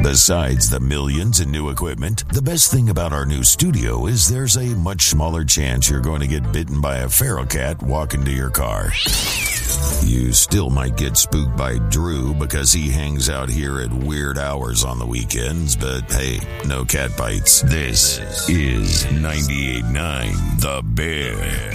Besides the millions in new equipment, the best thing about our new studio is there's a much smaller chance you're going to get bitten by a feral cat walking to your car. You still might get spooked by Drew because he hangs out here at weird hours on the weekends, but hey, no cat bites. This is 98.9 The Bear.